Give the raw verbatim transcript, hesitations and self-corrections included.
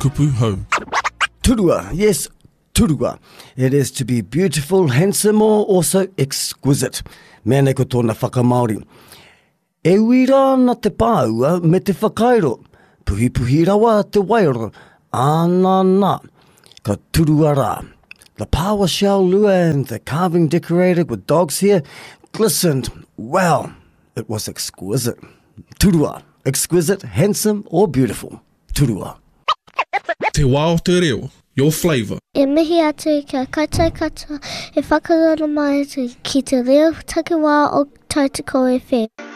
kupu hau. Turua, yes, turua. It is to be beautiful, handsome, or also exquisite. Mēnei ko tōna whakamaori. E uira na te pāua me te whakairo. Puhi puhi rawa te wairo. Ana na. Ka turua rā. The power shell lua and the carving decorated with dog's hair glistened. Wow, it was exquisite. Turua, exquisite, handsome, or beautiful. Turua. Te wā o te reo, your flavour. E mihi atu kia kaitai katoa, e whakarana mai atu ki te reo take wā o Tautoko F M.